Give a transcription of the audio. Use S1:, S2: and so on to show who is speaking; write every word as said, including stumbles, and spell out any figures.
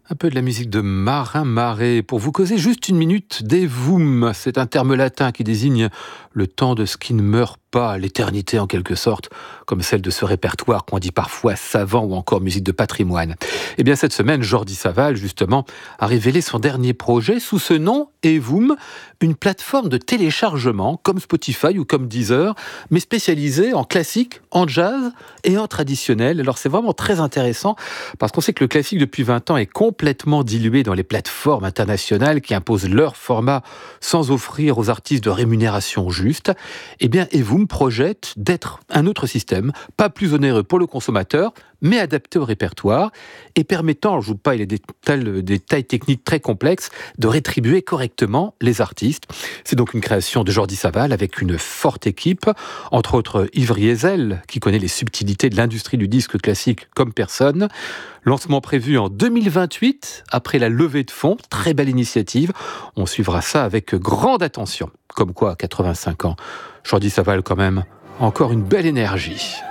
S1: Un peu de la musique de Marin Marais pour vous causer juste une minute d'Evum. C'est un terme latin qui désigne le temps de ce qui ne meurt pas, l'éternité en quelque sorte, comme celle de ce répertoire qu'on dit parfois savant ou encore musique de patrimoine. Et bien cette semaine, Jordi Savall, justement, a révélé son dernier projet sous ce nom, Evum, une plateforme de téléchargement comme Spotify ou comme Deezer, mais spécialisée en classique, en jazz et en traditionnel. Alors c'est vraiment très intéressant parce qu'on sait que le classique depuis vingt ans est complètement dilué dans les plateformes internationales qui imposent leur format sans offrir aux artistes de rémunération juste. Eh bien, Evum projette d'être un autre système, pas plus onéreux pour le consommateur, mais adapté au répertoire et permettant, je ne vous pas, il y a des détails, des tailles techniques très complexes, de rétribuer correctement les artistes. C'est donc une création de Jordi Savall avec une forte équipe, entre autres Yves Riesel, qui connaît les subtilités de l'industrie du disque classique comme personne. Lancement prévu en deux mille vingt-huit, après la levée de fonds, très belle initiative. On suivra ça avec grande attention. Comme quoi, à quatre-vingt-cinq ans, Jordi Savall quand même, encore une belle énergie.